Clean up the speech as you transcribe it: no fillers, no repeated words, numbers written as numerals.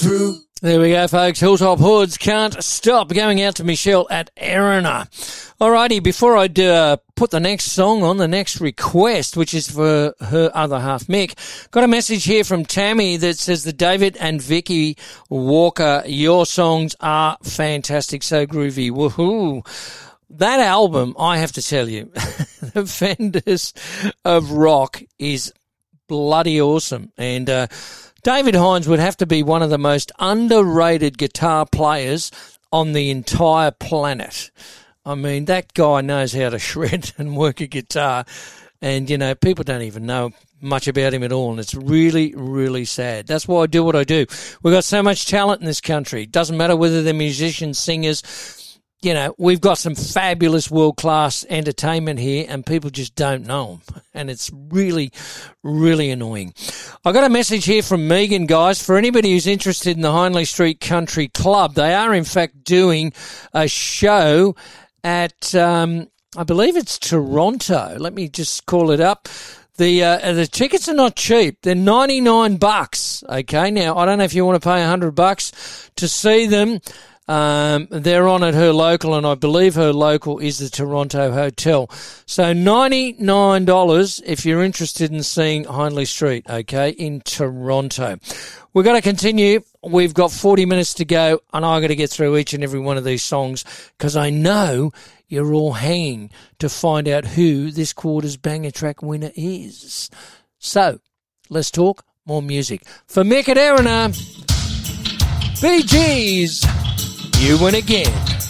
through. There we go, folks. Hilltop Hoods, Can't Stop. Going out to Michelle at Erina. Alrighty, before I put the next song on, the next request, which is for her other half, Mick, got a message here from Tammy that says the David and Vicky Walker, your songs are fantastic, so groovy. Woohoo! That album, I have to tell you, The Fenders of Rock is bloody awesome. And David Hines would have to be one of the most underrated guitar players on the entire planet. I mean, that guy knows how to shred and work a guitar. And, you know, people don't even know much about him at all. And it's really, really sad. That's why I do what I do. We've got so much talent in this country. Doesn't matter whether they're musicians, singers. You know, we've got some fabulous world-class entertainment here and people just don't know them. And it's really, really annoying. I got a message here from Megan, guys. For anybody who's interested in the Hindley Street Country Club, they are in fact doing a show at, I believe it's Toronto. Let me just call it up. The tickets are not cheap. They're $99. Okay. Now, I don't know if you want to pay $100 to see them. They're on at her local, and I believe her local is the Toronto Hotel. So $99 if you're interested in seeing Hindley Street, okay, in Toronto. We've got to continue. We've got 40 minutes to go, and I've got to get through each and every one of these songs because I know you're all hanging to find out who this quarter's banger track winner is. So let's talk more music. For Mick at Erina, Bee Gees. You win again.